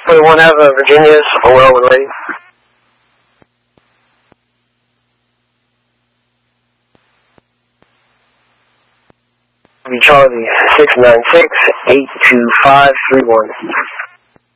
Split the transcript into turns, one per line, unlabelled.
21 Ave, Virginia, Orwell and Lady. Charlie, 696-82531.